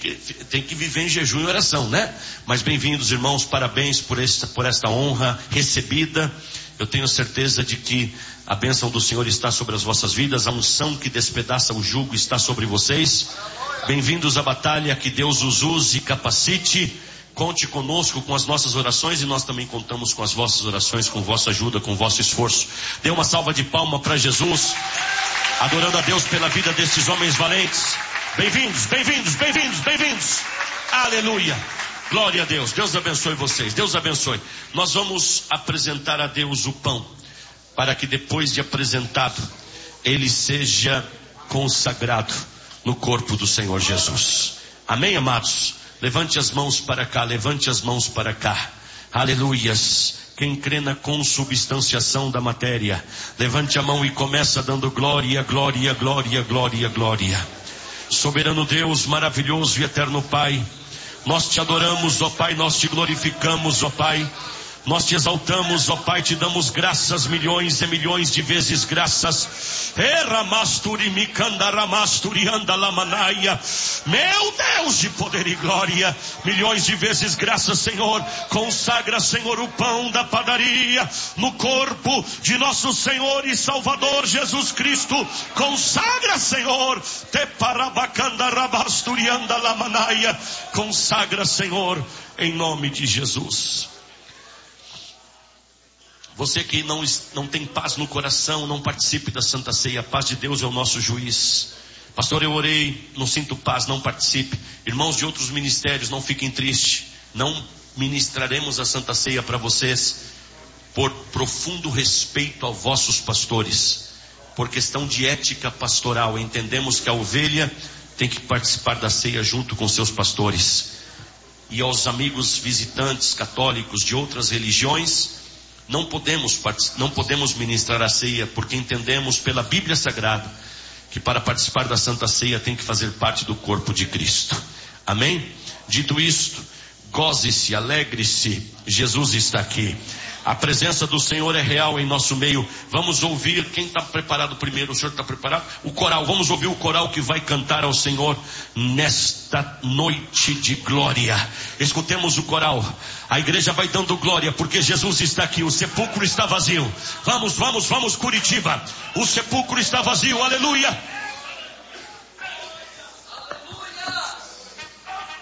tem que viver em jejum e oração, né? Mas bem-vindos, irmãos, parabéns por esta honra recebida. Eu tenho certeza de que a bênção do Senhor está sobre as vossas vidas, a unção que despedaça o jugo está sobre vocês. Bem-vindos à batalha, que Deus os use e capacite. Conte conosco com as nossas orações, e nós também contamos com as vossas orações, com vossa ajuda, com vosso esforço. Dê uma salva de palma para Jesus, adorando a Deus pela vida desses homens valentes. Bem-vindos, bem-vindos, bem-vindos, bem-vindos. Aleluia. Glória a Deus. Deus abençoe vocês. Deus abençoe. Nós vamos apresentar a Deus o pão, para que depois de apresentado, ele seja consagrado no corpo do Senhor Jesus. Amém, amados? Levante as mãos para cá, levante as mãos para cá. Aleluias. Quem crê na consubstanciação da matéria, levante a mão e começa dando glória, glória, glória, glória, glória. Soberano Deus, maravilhoso e eterno Pai, nós te adoramos, ó Pai, nós te glorificamos, ó Pai. Nós te exaltamos, ó Pai, te damos graças, milhões e milhões de vezes graças. Meu Deus de poder e glória, milhões de vezes graças, Senhor. Consagra, Senhor, o pão da padaria no corpo de nosso Senhor e Salvador Jesus Cristo. Consagra, Senhor. Consagra, Senhor, em nome de Jesus. Você que não tem paz no coração, não participe da Santa Ceia. A paz de Deus é o nosso juiz. Pastor, eu orei, não sinto paz, não participe. Irmãos de outros ministérios, não fiquem tristes. Não ministraremos a Santa Ceia para vocês, por profundo respeito aos vossos pastores. Por questão de ética pastoral, entendemos que a ovelha tem que participar da ceia junto com seus pastores. E aos amigos visitantes católicos de outras religiões, não podemos ministrar a ceia, porque entendemos pela Bíblia Sagrada que para participar da Santa Ceia tem que fazer parte do corpo de Cristo. Amém? Dito isto, goze-se, alegre-se, Jesus está aqui. A presença do Senhor é real em nosso meio. Vamos ouvir, quem está preparado primeiro? O Senhor está preparado? O coral, vamos ouvir o coral que vai cantar ao Senhor nesta noite de glória. Escutemos o coral. A igreja vai dando glória, porque Jesus está aqui. O sepulcro está vazio. Vamos, vamos, vamos, Curitiba. O sepulcro está vazio, aleluia.